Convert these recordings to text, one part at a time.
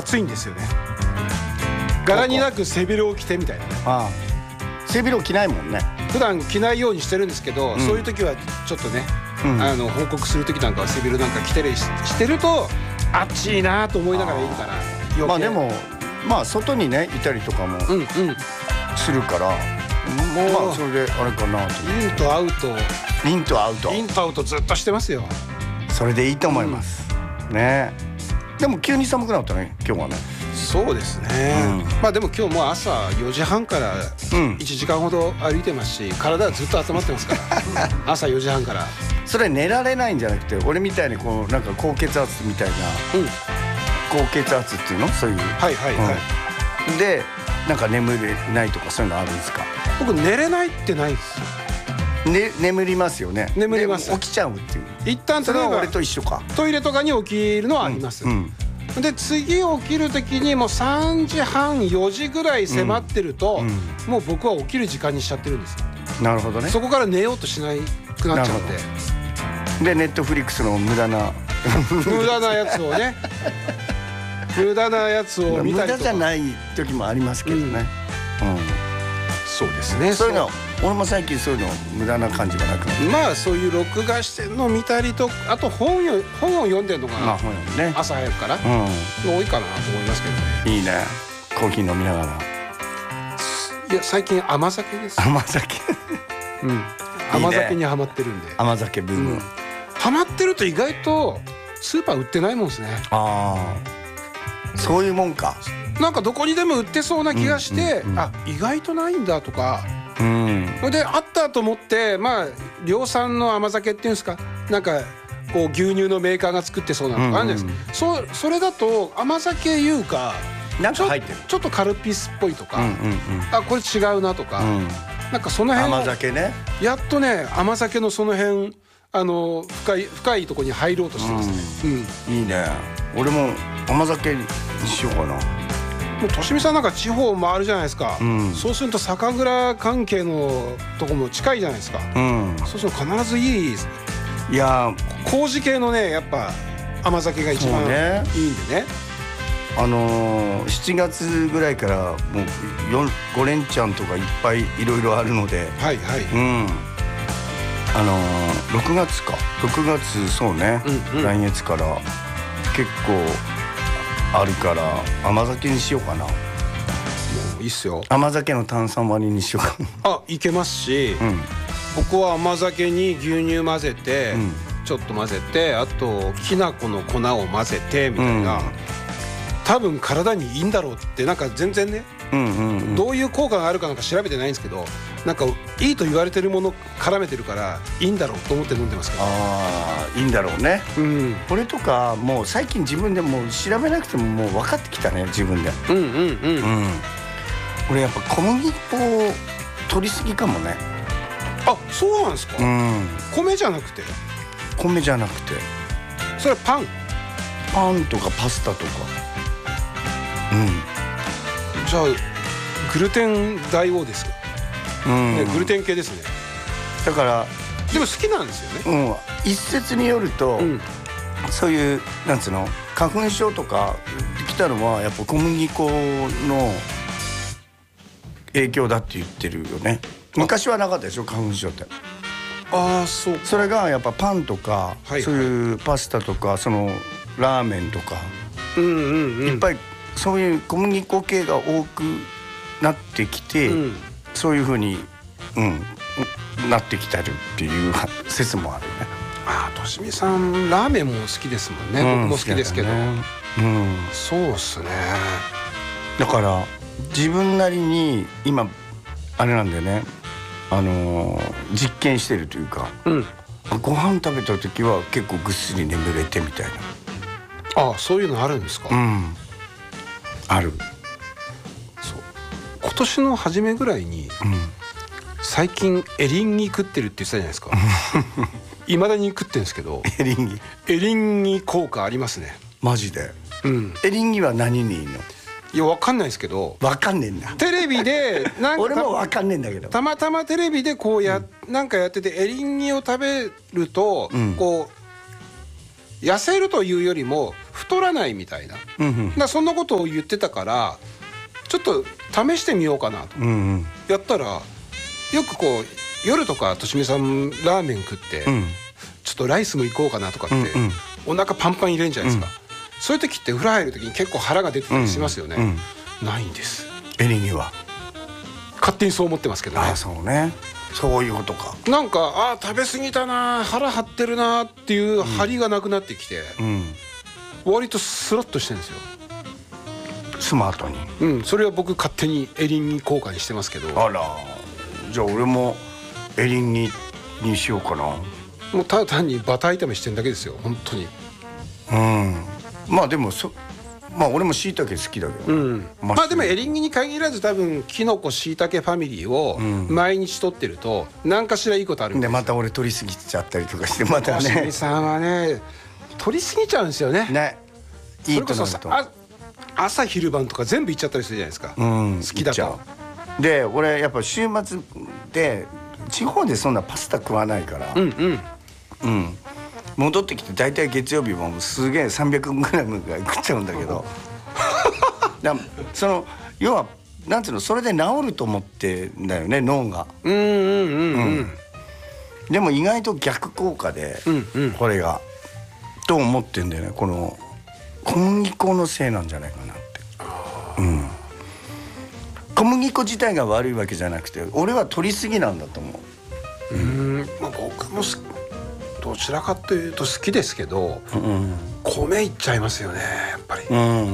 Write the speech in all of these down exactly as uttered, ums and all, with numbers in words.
ついんですよね。柄になく背広を着てみたいなね。 ああ、背広着ないもんね。 普段着ないようにしてるんですけど、うん、そういう時はちょっとね、うん、あの報告する時なんかは背広なんか着てるしてるとあっちいなと思いながらいるから。 まあでもまあ外にねいたりとかもするから、うんうん、もうまあそれであれかなと。 インとアウトインとアウトインとアウトずっとしてますよ。 それでいいと思います、うん、ね。でも急に寒くなったね今日はね。 そうですね、うん、まあでも今日も朝よじはんからいちじかんほど歩いてますし、体はずっと温まってますから朝よじはんから。 それ寝られないんじゃなくて、俺みたいにこうなんか高血圧みたいな、うん、高血圧っていうのそういう、 はいはいはい、 うん、でなんか眠れないとかそういうのあるんですか？ 僕寝れないってないですよ、 ね、眠りますよね。 眠ります。 起きちゃうっていう。 一旦それは俺と一緒か。 トイレとかに起きるのはあります、うんうん、で次起きる時にもうさんじはんよじぐらい迫ってると、うんうん、もう僕は起きる時間にしちゃってるんですよ。 なるほどね。 そこから寝ようとしなくなっちゃってでネットフリックスの無駄な無駄なやつをね無駄なやつを見たりとか。 無駄じゃない時もありますけどね、うんうん、 そうですね。 そういうの俺も最近そういうの無駄な感じがなくなって、 まあそういう録画してるのを見たりと、あと本よ本を読んでるのが、まあ本ね、朝早くから、うん、多いかなと思いますけどね。 いいね。コーヒー飲みながら。 いや最近甘酒です。 甘酒うん甘酒にハマってるんで。 甘酒ブーム、うん、 ハマってると意外とスーパー売ってないもんですね。 ああそういうもんか。 なんかどこにでも売ってそうな気がして、うんうんうん、あ意外とないんだとか、うん、であったと思って、まあ量産の甘酒っていうんですか、なんかこう牛乳のメーカーが作ってそうなのがあるんです、うんうん、そ, それだと甘酒いうかなんか入ってるち, ちょっとカルピスっぽいとか、うんうんうん、あこれ違うなとか、うん、なんかその辺甘酒ね。 やっとね甘酒のその辺あの 深, い深いところに入ろうとしてますね、 うんうん、いいね。俺も甘酒にしようかな。 もうとしみさんなんか地方回るじゃないですか、うん、そうすると酒蔵関係のとこも近いじゃないですか、うん、そうすると必ずいいいや麹系のねやっぱ甘酒が一番いいんでね。 あのー、しちがつぐらいからもうご連チャンとかいっぱいいろいろあるので、 はいはい、 うん、あのー、ろくがつかろくがつそうね、うんうん、来月から結構あるから甘酒にしようかな。もういいっすよ。 甘酒の炭酸割りにしようかな。 あいけますし、うん、僕は甘酒に牛乳混ぜて、うん、ちょっと混ぜてあときな粉の粉を混ぜてみたいな、うん、多分体にいいんだろうってなんか全然ね、うんうんうん、どういう効果があるかなんか調べてないんですけど、なんかいいと言われてるもの絡めてるからいいんだろうと思って飲んでますから。 ああいいんだろうね、うん、これとかもう最近自分でもう調べなくてももう分かってきたね自分で。うんうんうん、うん、俺やっぱ小麦粉を取りすぎかもね。 あそうなんですか、うん、米じゃなくて米じゃなくてそれはパンパンとかパスタとか。 うんじゃあグルテン大王ですよ、うんね、グルテン系ですね。 だからでも好きなんですよね、 うん、一説によると、うん、そういうなんつうの花粉症とか来たのはやっぱ小麦粉の影響だって言ってるよね。昔はなかったでしょ花粉症って。 ああそうか。 それがやっぱパンとか、はいはい、そういうパスタとかそのラーメンとか、うんうんうん、いっぱいそういう小麦粉系が多くなってきて、うん、そういう風に、うん、なってきてるっていう説もあるね。 ああとしみさんラーメンも好きですもんね、うん、僕も好きですけど、ねうん、そうっすね。 だから自分なりに今あれなんだよね、あのー、実験してるというか、うん、ご飯食べた時は結構ぐっすり眠れてみたいな。 ああそういうのあるんですか、うん、 ある。 そう今年の初めぐらいに、うん、最近エリンギ食ってるって言ってたじゃないですかいまだに食ってるんですけどエリンギエリンギ効果ありますね。 マジで、うん、エリンギは何にいいの？ いや分かんないですけど。 分かんねえんだ。 テレビでなんか俺も分かんねえんだけどたまたまテレビでこうや、うん、なんかやっててエリンギを食べると、うん、こう痩せるというよりも太らないみたいな、 うんうん、 だそんなことを言ってたからちょっと試してみようかなと、うんうん、やったらよくこう夜とかとしみさんラーメン食って、うん、ちょっとライスも行こうかなとかって、うんうん、お腹パンパン入れるんじゃないですか、うん、そういう時って風呂入る時に結構腹が出てたりしますよね、うんうん、ないんです。 エリンギは勝手にそう思ってますけどね。 ああそうね、そういうことか。 なんかあ食べ過ぎたな腹張ってるなっていう張りがなくなってきて、うんうん、割とスラッとしてるんですよスマートに。 うん、それは僕勝手にエリンギ効果にしてますけど。 あら、じゃあ俺もエリンギにしようかな。 もうただ単にバター炒めしてるだけですよ本当に。 うん、まあでもそまあ俺も椎茸好きだけど、うん、 まあでもエリンギに限らず多分キノコ椎茸ファミリーを毎日取ってると何かしらいいことあるんですよ。 でまた俺取りすぎちゃったりとかしてまたね。 しみさんはね取りすぎちゃうんですよね。 ね、いいとなると朝昼晩とか全部いっちゃったりするじゃないですか、うん、好きだと。 で俺やっぱ週末で地方でそんなパスタ食わないから、うんうんうん、戻ってきて大体月曜日もすげえさんびゃくグラムぐらい食っちゃうんだけどだその要はなんていうの、それで治ると思ってんだよね脳が。うんうんうんうん、うん、でも意外と逆効果で、うんうん、これがと思ってんだよね。この小麦粉のせいなんじゃないかなって、うん、小麦粉自体が悪いわけじゃなくて俺は取りすぎなんだと思う。うん、 まあ、僕もどちらかというと好きですけど、うん、米いっちゃいますよねやっぱり、うん、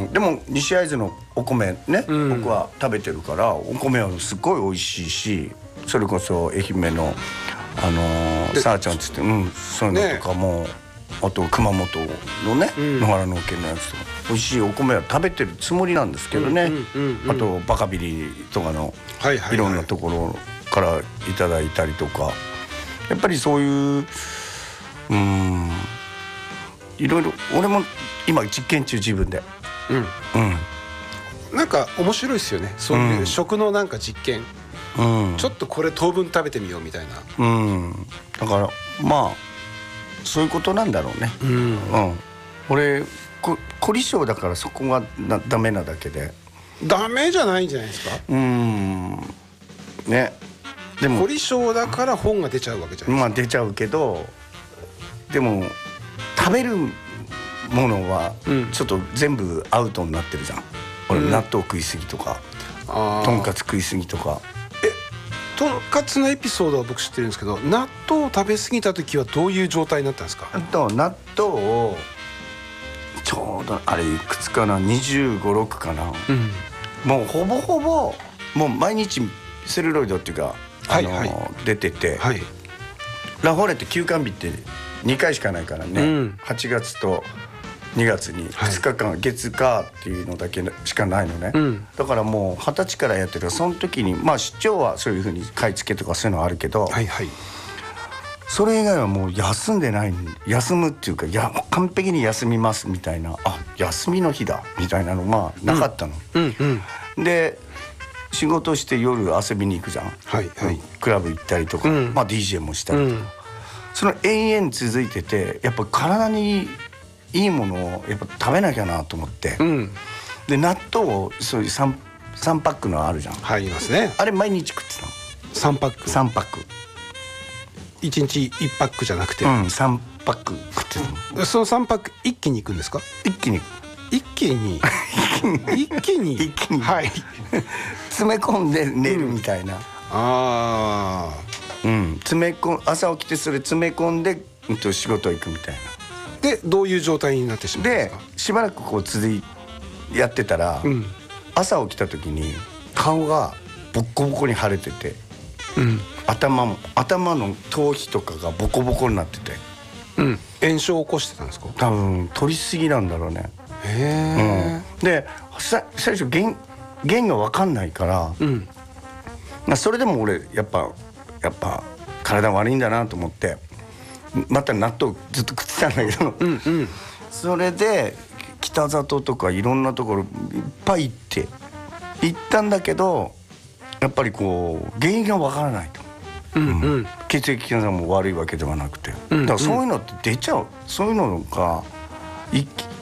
でも西会津のお米ね、うん、僕は食べてるからお米はすごい美味しいし、それこそ愛媛のあのー、さあちゃんつって、うん、そういうのとかも、ね、あと熊本のね、うん、野原農研のやつとか美味しいお米は食べてるつもりなんですけどね、うんうんうんうん、あとバカビリとかのいろんなところからいただいたりとか、やっぱりそういううーんいろいろ俺も今実験中自分で、うんうん、なんか面白いですよねそういう、うん、食のなんか実験、うん、ちょっとこれ当分食べてみようみたいな、うん、 だからまあそういうことなんだろうね、うんうん、俺こ凝り性だからそこがなダメなだけで。 ダメじゃないんじゃないですか。うんね、でも凝り性だから本が出ちゃうわけじゃないですか。 まあ出ちゃうけどでも食べるものはちょっと全部アウトになってるじゃん、うん、俺納豆食いすぎとか、うん、とんかつ食いすぎとか。 えとんかつのエピソードは僕知ってるんですけど、納豆を食べ過ぎた時はどういう状態になったんですか。 と納豆をちょうどあれいくつかなにじゅうご、ろくかな、うん、もうほぼほぼもう毎日セルロイドっていうか、あのーはいはい、出てて、はい、ラフォーレって休館日ってにかいしかないからね、うん、はちがつとにがつにふつかかん、はい、月火っていうのだけしかないのね、うん、だからもうはたちからやってるからその時にまあ出張はそういう風に買い付けとかそういうのはあるけど、はいはい、それ以外はもう休んでない、休むっていうかいや完璧に休みますみたいな、あ休みの日だみたいなのがなかったの、うんうんうん、で仕事して夜遊びに行くじゃん、はいはい、クラブ行ったりとか、うんまあ、ディージェー もしたりとか、うん、その延々続いててやっぱ体にいいものをやっぱ食べなきゃなと思って、うん、で納豆をそういう 3, さんパックのあるじゃん、 入りますね。 あれ毎日食ってたの。 さんパックさんパックいちにちいちパックじゃなくて、 うん、さんパック食ってたの。 そのさんパック一気にいくんですか。 一気に一気に一気に一気にはい詰め込んで寝るみたいな、うん、ああうん詰め込朝起きてそれ詰め込んで、うん、と仕事行くみたいな。 でどういう状態になってしまうんですか。 でしばらくこう続いやってたら、うん、朝起きた時に顔がボッコボコに腫れてて、うん、頭も頭の頭皮とかがボコボコになってて、 うん、炎症を起こしてたんですか。 多分取りすぎなんだろうね。へえ、うん、で最初原原が分かんないから、うん、まあそれでも俺やっぱやっぱ体悪いんだなと思ってまた納豆ずっと食ってたんだけど、うん、うん、それで北里とかいろんなところいっぱい行って行ったんだけどやっぱりこう原因が分からないと、うんうんうん、血液検査も悪いわけではなくて、うんうん、だからそういうのって出ちゃう、そういうのが一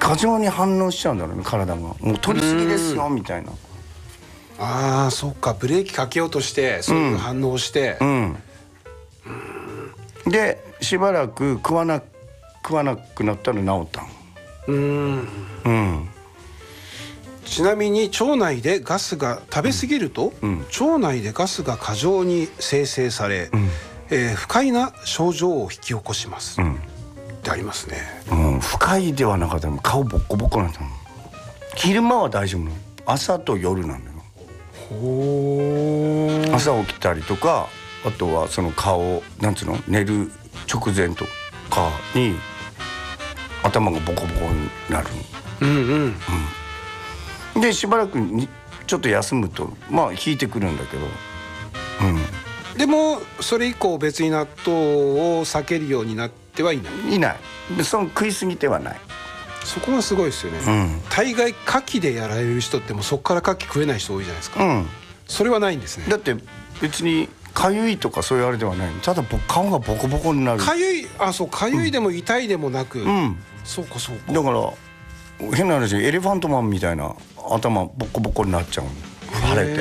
過剰に反応しちゃうんだろうね、体が。もう取りすぎですよみたいな。 ああ、そっか、ブレーキかけようとしてそういう反応をして、 うんうん、でしばらく食わな食わなくなったら治ったうん、うん、ちなみに腸内でガスが食べ過ぎると、うん、腸内でガスが過剰に生成され、うん、えー、不快な症状を引き起こします、うん、ってありますね、 うん、不快ではなかったの、顔ボッコボコなんだ。昼間は大丈夫なの、朝と夜なんだよ。ほー、朝起きたりとか、あとはその顔なんつうの、寝る直前とかに頭がボコボコになる。うんうん、うん、でしばらくにちょっと休むとまあ引いてくるんだけど、 うん、でもそれ以降別に納豆を避けるようになってはいない。 いない。その食い過ぎてはない。 そこがすごいですよね、うん、大概牡蠣でやられる人ってもうそこから牡蠣食えない人多いじゃないですか、うん、それはないんですね。 だって別にかゆいとかそういうあれではない、ただ顔がボコボコになる。 かゆい、あ、そう、かゆいでも痛いでもなく、うん、そうかそうか。 だから変な話、エレファントマンみたいな頭ボコボコになっちゃう、腫れて、うん、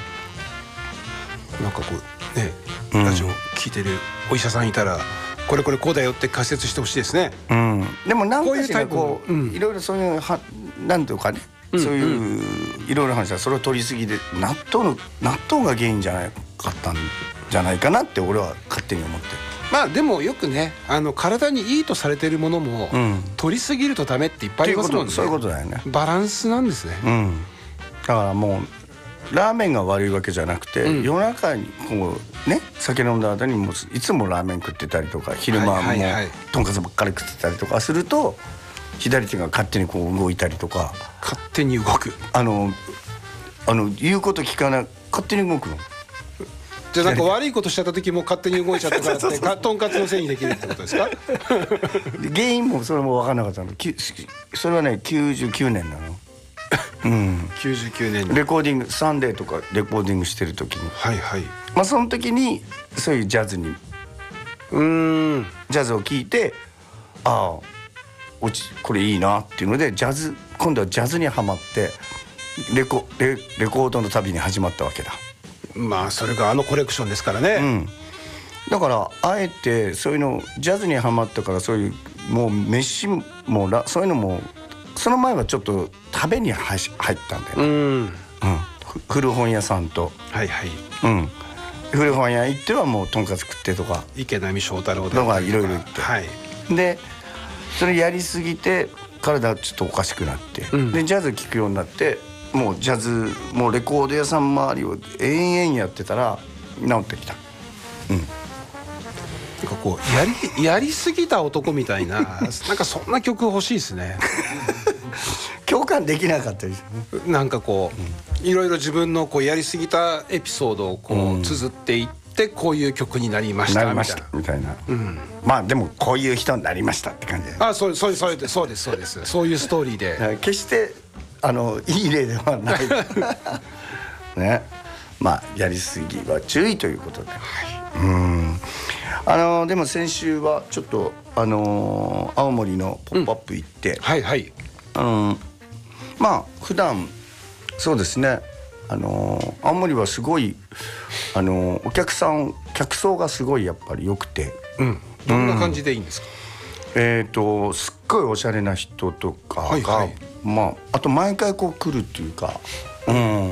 なんかこうね、ラジオ聞いてるお医者さんいたら、これこれこうだよって解説してほしいですね、 うん、でも何かしらこう、いろいろそういうはなんていうかね、そういういろいろ話はそれを取りすぎで納豆の納豆が原因じゃないかったんじゃないかなって俺は勝手に思って。 まあでもよくね、あの体にいいとされてるものも、うん、取りすぎるとダメっていっぱいありますもんね。 そういうことだよね。 バランスなんですね、うん、 だからもうラーメンが悪いわけじゃなくて、うん、夜中にこうね、酒飲んだ後にもいつもラーメン食ってたりとか、昼間もとんかつばっかり食ってたりとかすると、左手が勝手にこう動いたりとか。 勝手に動く、 あのあの言うこと聞かない、勝手に動くの。 じゃあなんか悪いことしちゃった時も勝手に動いちゃったからってとんかつのせいにできるってことですか？ 原因もそれも分からなかったの。それはねきゅうじゅうきゅうねんなの。うん、 きゅうじゅうきゅうねんにレコーディング、サンデーとかレコーディングしてる時に、 はいはい、 まあその時にそういうジャズにうーんジャズを聴いて、ああおちこれいいなっていうので、ジャズ今度はジャズにはまってレコ レ, レコードの旅に始まったわけだ。 まあそれがあのコレクションですからね、うん、 だからあえてそういうのジャズにはまったから、そういうもう飯もラそういうのもその前はちょっと食べに入ったんだよ、うんうん、古本屋さんと、はいはい、うん、古本屋行ってはもうとんかつ食ってとか、 池波正太郎とかいろいろ言って、はい、でそれやりすぎて体ちょっとおかしくなって、うん、でジャズ聴くようになって、もうジャズもうレコード屋さん周りを延々やってたら治ってきた。うん、 なんかこうやりやりすぎた男みたいななんかそんな曲欲しいですね。 共感できなかったですね。なんかこう、うん、いろいろ自分のこうやりすぎたエピソードをこう、うん、綴っていって、こういう曲になりましたみたいな、なりましたみたいな、うん、まあでもこういう人になりましたって感じで、 あ、そうそうそうですそうですそうですそういうストーリーで、 決してあのいい例ではないね。まあやりすぎは注意ということで、はい、うんあのでも先週はちょっとあの青森のポップアップ行って、うん、はいはい、あのまあ普段そうですね、あの青森はすごいあのお客さん客層がすごいやっぱり良くて、 うん、どんな感じでいいんですか？ うん、えっとすっごいおしゃれな人とかが、はいはい、まああと毎回こう来るっていうか、うん、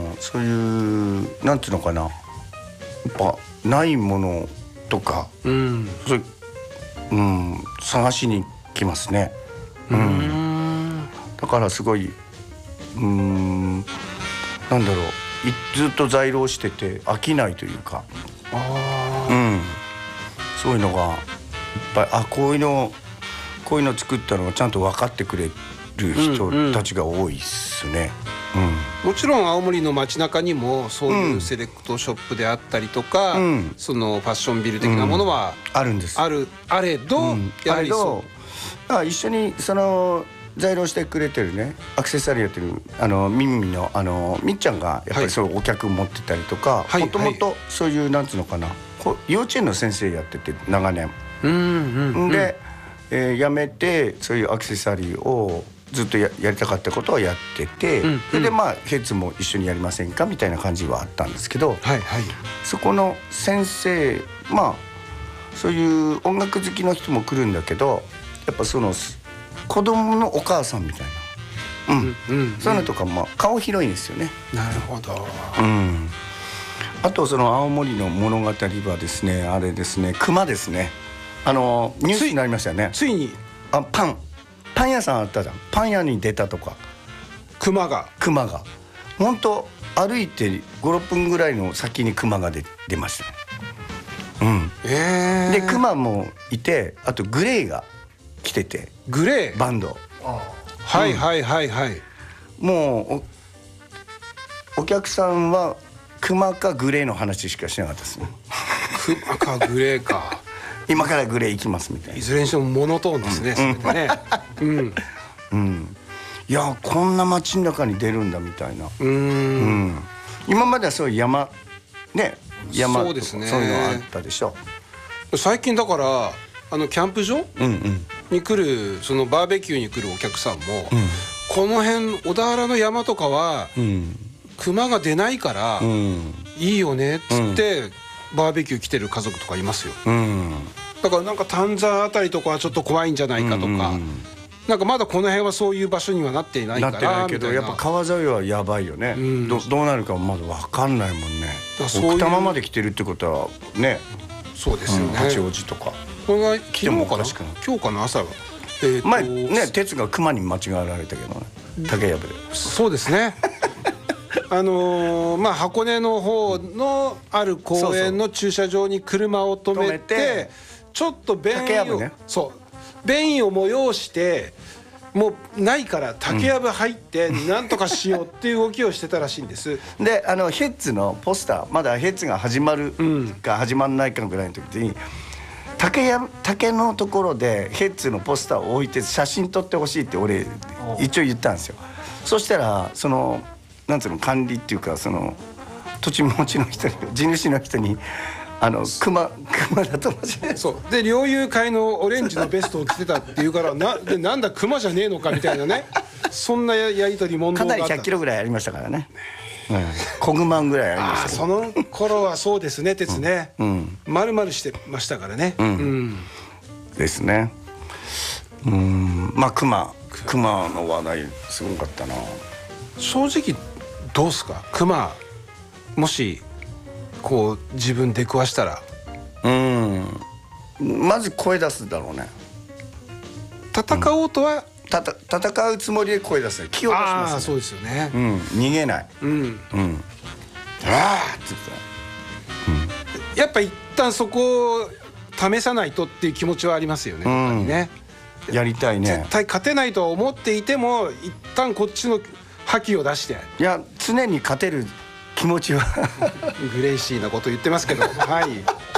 そういうなんていうのかな、やっぱないものとか、うん、それ、うん、探しに来ますね。うん、だからすごい、うん、なんだろう、ずっと在労してて飽きないというか、あ、うん、そういうのがいっぱい、あ、こういうのこういうの作ったのがちゃんと分かってくれる人たちが多いですね。うん、 もちろん青森の街中にもそういうセレクトショップであったりとか、うん、そのファッションビル的なものは、うん、あるんです。あるあれど、うん、やはりそうあ一緒にその在労してくれてるね、アクセサリーやってるあのミンミのあのみっちゃんがやっぱりそうお客持ってたりとか、もともとそういうなんつうのかな、幼稚園の先生やってて長年、うんうんうん、でえー、辞めてそういうアクセサリーをずっと や, やりたかったことをやってて、うんうん、それでまあヘッズも一緒にやりませんかみたいな感じはあったんですけど、はいはい、そこの先生まあそういう音楽好きの人も来るんだけどやっぱその子供のお母さんみたいな、うんうんうん、そういうのとかも顔広いんですよね。 なるほど、 うん、あとその青森の物語はですねあれですね熊ですね。あのニュースになりましたよね。 ついにあパンパン屋さんあったじゃん。パン屋に出たとか熊が熊が本当歩いてご、ろっぷんぐらいの先に熊が 出, 出ましたね。うん、えー、で熊もいてあとグレーが来ててグレーバンドはいはいはいはい、 うん、もう お, お客さんは熊かグレーの話しかしなかったですね。 熊かグレーか今からグレー行きますみたいな。 いずれにしてもモノトーンですね、うん、それでね、うんうん、いやこんな街の中に出るんだみたいな。うん、うん、今まではそういう山ね山そうですね、 そういうのあったでしょ。 最近だからあのキャンプ場、うんうん、に来るそのバーベキューに来るお客さんも、うん、この辺小田原の山とかは、うん、熊が出ないから、うん、いいよねっつって、うん、バーベキュー来てる家族とかいますよ、うん、だからなんか丹沢あたりとかはちょっと怖いんじゃないかとか、うんうん、なんかまだこの辺はそういう場所にはなっていないからなってないけどやっぱ川沿いはやばいよね、うん、ど, どうなるかまだ分かんないもんね。奥多摩まで来てるってことはね。 そうですよね、 うん、八王子とかこれが昨日かな今日かな朝は、 えー、前ね鉄が熊に間違われたけどね竹やぶで。 そうですねあのー、まあ箱根の方のある公園の駐車場に車を止めてちょっと便意を、ね、そう便意を催してもうないから竹やぶ入ってなんとかしようっていう動きをしてたらしいんです、 うん、であのヘッズのポスターまだヘッズが始まるか始まらないかぐらいの時に、うん、竹や竹のところでヘッズのポスターを置いて写真撮ってほしいって俺一応言ったんですよ。そしたらそのなんつうの管理っていうかその土地持ちの人に地主の人にあの熊熊だと思ってそうで猟友会のオレンジのベストを着てたっていうからなでなんだ熊じゃねえのかみたいなねそんなやり取り問答があった。 かなりひゃっキロぐらいありましたからね、うん、小熊ぐらいありましたけどその頃はそうですね鉄ね、うん、丸々してましたからね、うんうん、 ですね。うんまあ熊熊の話題すごかったな。 正直どうすか熊もしこう自分出くわしたら。 うんまず声出すだろうね。 戦おうとは、うん、 たた戦うつもりで声出すね。気を出しますね。 あそうですよね、 うん、逃げない、うんうん、あーって言ってた、うん、やっぱ一旦そこを試さないとっていう気持ちはありますよね、うん、ねやりたいね。 絶対勝てないとは思っていても一旦こっちの覇気を出していや常に勝てる気持ちはグレイシーなこと言ってますけどはい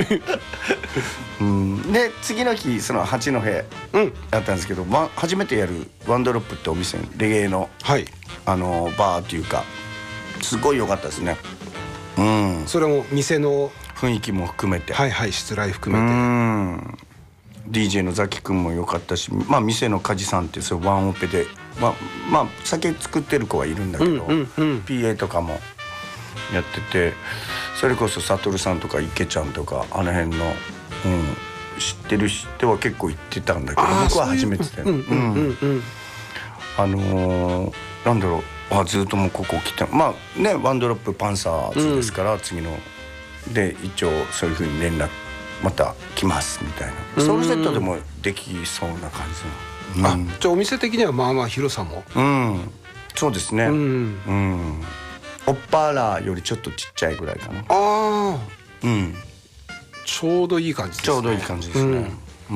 うんで次の日その八戸やったんですけど、まあ、初めてやるワンドロップってお店レゲエの、はい、あのバーっていうかすごい良かったですね、 うん、それも店の雰囲気も含めてはいはいしつらい含めてうんディージェー のザキ君も良かったし、まあ、店の梶さんってそれワンオペで、まあ、まあ酒作ってる子はいるんだけど、うんうんうん、ピーエー とかもやっててそれこそ悟さんとか池ちゃんとかあの辺の、うん、知ってる人は結構行ってたんだけど僕は初めてであのー、なんだろうあずっともうここ来てまあねワンドロップパンサーズですから、うん、次ので一応そういう風に連絡また来ますみたいなソウルセットでもできそうな感じの、うん、あじゃあお店的にはまあまあ広さもうんそうですねうん、うんオッパーラよりちょっとちっちゃいぐらいかな。ああ、 うん。ちょうどいい感じですね。 ちょうどいい感じですね。うん。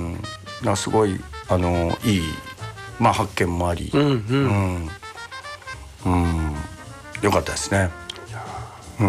うん、だすごいあのいいまあ発見もあり、うんうん、うん、よかったですね。うん。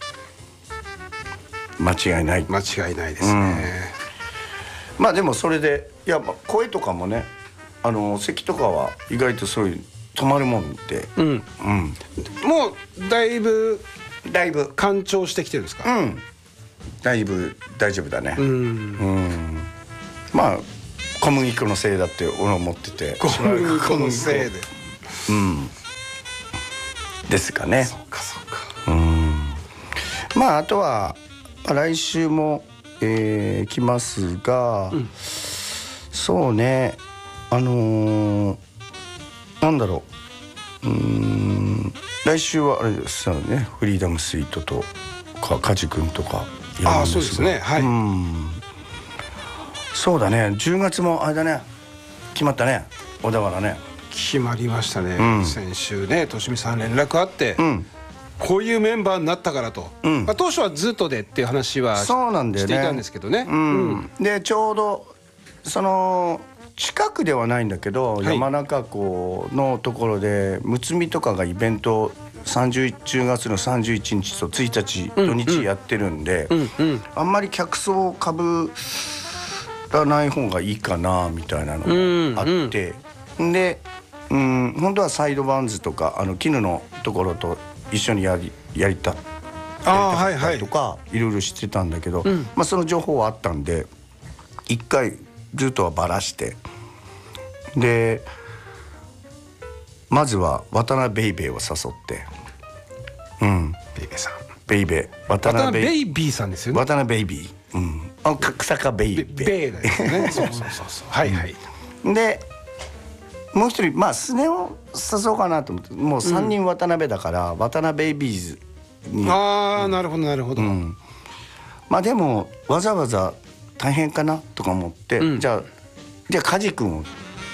間違いない。 間違いないですね。 うん、まあでもそれでいや声とかもねあの咳とかは意外とそういう止まるもんで、うんうん、 もうだいぶだいぶ完調してきてるんですか？うん、 だいぶ大丈夫だね。うん、うん、まあ小麦粉のせいだって俺は思ってて、 小麦粉のせいで、 うんですかね。 そうかそうか。 うんまああとは来週も、えー、来ますが、うん、そうねあのー、なんだろう、うーん来週はあれですよね、フリーダムスイートとかカジ君とかいるんですが、 あそうですね、はい、 うんそうだね、じゅうがつもあれだね、決まったね、小田原ね、 決まりましたね、うん、先週ねとしみさん連絡あって、うん、こういうメンバーになったからと、うん、まあ、当初はずっとでっていう話はそうなんだよね、 していたんですけどね、 うんうん、でちょうどその近くではないんだけど、はい、山中湖のところでむつみとかがイベントさんじゅうじゅうがつのさんじゅういちにちとついたち土日やってるんで、うんうん、あんまり客層かぶらない方がいいかなみたいなのがあって、うんうん、で、うん、本当はサイドバンズとかあの絹のところと一緒にやりやりたやりたかったりとか、はいはい、いろいろしてたんだけど、うん、まあ、その情報はあったんで一回ずっとはバラして、でまずは渡辺ベイベーを誘って、うん、 ベイベーさんベイベー渡辺ベイビーさんですよね、 渡辺ベイビー、うん、あ草加ベイベーベイですねそうそうそうそうはいはい、 うん、でもう一人まあスネを誘おうかなと思って、もうさんにん渡辺だから、うん、渡辺ベイビーズに、 ああ、うん、なるほどなるほど、うん、 まあでもわざわざ大変かなとか思って、うん、じゃあじゃあ梶君を、うん、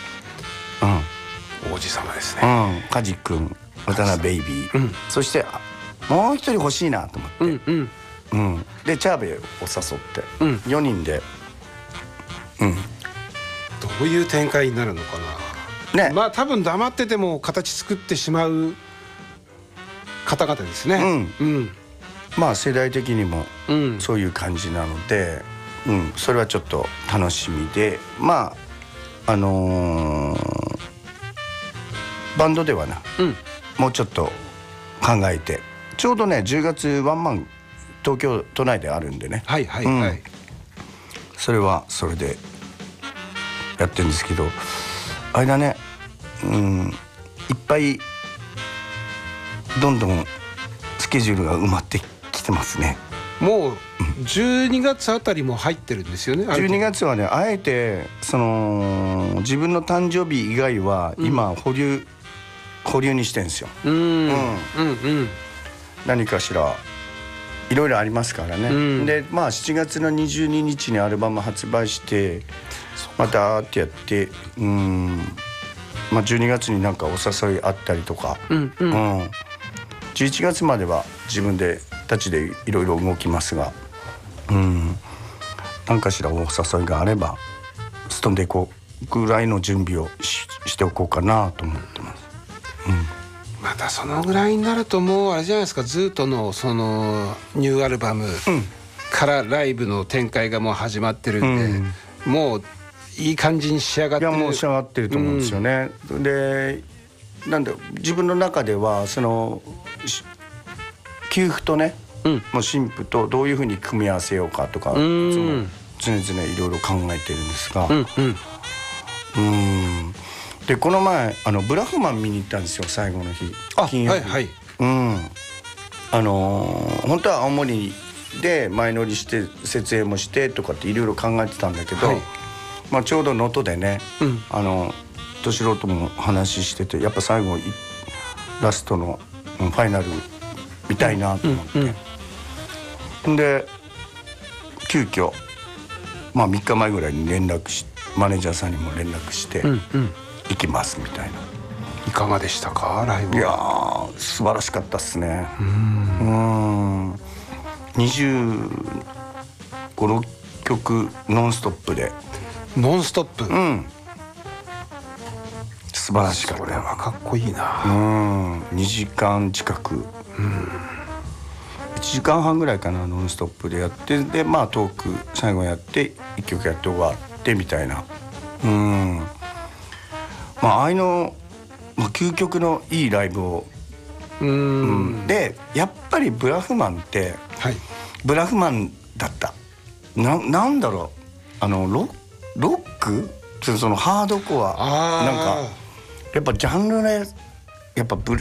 王子様ですね、 うん、梶君渡辺ベイビー、うん、そしてもう一人欲しいなと思って、うんうんうん、でチャーベイを誘って、うん、よにんで、 うん、どういう展開になるのかな、ね、まあ多分黙ってても形作ってしまう方々ですね、うんうん、 まあ世代的にもそういう感じなので、うん、それはちょっと楽しみで、まああのー、バンドではな、うん、もうちょっと考えて、ちょうどねじゅうがつワンマン東京都内であるんでね、 はいはいはい、うん、 それはそれでやってるんですけど、あれだね、うん、いっぱいどんどんスケジュールが埋まってきてますね。 もうじゅうにがつあたりも入ってるんですよね。 じゅうにがつはね、あえてその自分の誕生日以外は今保留、うん、保留にしてるんですよ。うんうんうん、何かしらいろいろありますからね、うん、でまあしちがつのにじゅうににちにアルバム発売してまたってやって、うん、まあ、じゅうにがつになんかお誘いあったりとか、うんうんうん、じゅういちがつまでは自分でたちでいろいろ動きますが、うん、何かしらお誘いがあればストンでいこうぐらいの準備を し, しておこうかなと思ってます、うん、 またそのぐらいになるともうあれじゃないですか、ずっとのそのニューアルバムからライブの展開がもう始まってるんで、うん、もういい感じに仕上がってる。 いやもう仕上がってると思うんですよね、うん、でなんで自分の中ではその給付とね、うん、もう新婦とどういうふうに組み合わせようかとか、うん、常々いろいろ考えてるんですが、うんうん、うんでこの前あのブラフマン見に行ったんですよ、最後の日、金曜日、はいはい、うん、あのー、本当は青森で前乗りして設営もしてとかっていろいろ考えてたんだけど、はい、まあ、ちょうど能登でね、うん、あの敏郎とも話してて、やっぱ最後ラストのファイナル見たいなと思って、うんうん、で急遽まあみっかまえぐらいに連絡しマネージャーさんにも連絡して、うんうん、行きますみたいな。 いかがでしたかライブ？ いやー素晴らしかったっすね。うん、にじゅうご、ろっきょくノンストップで。 ノンストップ、うん、 素晴らしかった。 これはかっこいいな。 うん、にじかん近く、うん、いちじかんはんぐらいかな、ノンストップでやって、でまあトーク最後やっていっきょくやって終わってみたいな、うん、まあああいうの、まあ、究極のいいライブを、うん、うん、でやっぱりブラフマンって、はい、ブラフマンだったな、なんだろう、あのロロックそのハードコアなんかやっぱジャンルねやっぱブ